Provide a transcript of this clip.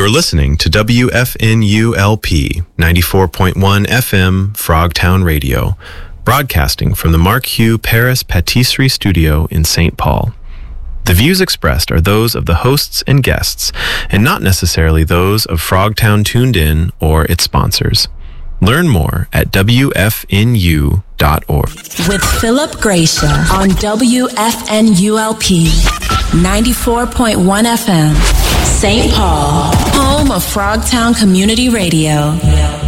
You're listening to WFNULP 94.1 FM Frogtown Radio, broadcasting from the Mark Hugh Paris Patisserie Studio in St. Paul. The views expressed are those of the hosts and guests, and not necessarily those of Frogtown Tuned In or its sponsors. Learn more at WFNU.org. With Philip Gracia on WFNULP 94.1 FM, St. Paul, home of Frogtown Community Radio.